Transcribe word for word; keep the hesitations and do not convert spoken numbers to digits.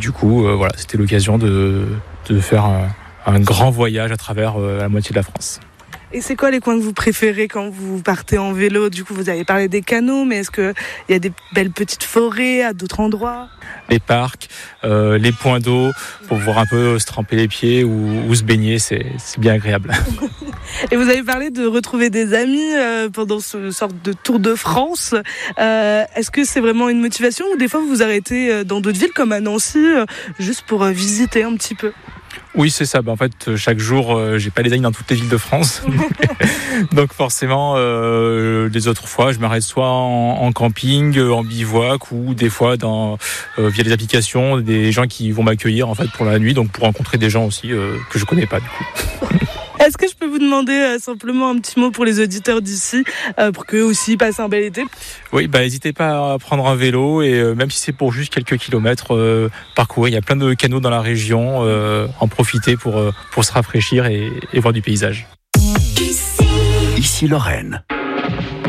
du coup, euh, voilà, c'était l'occasion de, de faire un, un grand voyage à travers euh, la moitié de la France. Et c'est quoi les coins que vous préférez quand vous partez en vélo ? Du coup, vous avez parlé des canaux, mais est-ce qu'il y a des belles petites forêts à d'autres endroits ? Les parcs, euh, les points d'eau, pour pouvoir un peu se tremper les pieds ou, ou se baigner, c'est, c'est bien agréable. Et vous avez parlé de retrouver des amis euh, pendant ce sorte de Tour de France. Euh, est-ce que c'est vraiment une motivation ou des fois vous vous arrêtez dans d'autres villes comme à Nancy, euh, juste pour euh, visiter un petit peu ? Oui, c'est ça. Ben, en fait, chaque jour, euh, j'ai pas les amis dans toutes les villes de France. Donc forcément, euh, les autres fois, je m'arrête soit en, en camping, en bivouac, ou des fois dans, euh, via des applications, des gens qui vont m'accueillir en fait pour la nuit, donc pour rencontrer des gens aussi euh, que je connais pas du coup. Est-ce que je peux vous demander euh, simplement un petit mot pour les auditeurs d'ici, euh, pour qu'eux aussi passent un bel été ? Oui, bah n'hésitez pas à prendre un vélo et euh, même si c'est pour juste quelques kilomètres, euh, parcourir. Il y a plein de canaux dans la région, euh, en profiter pour euh, pour se rafraîchir et, et voir du paysage. Ici Lorraine.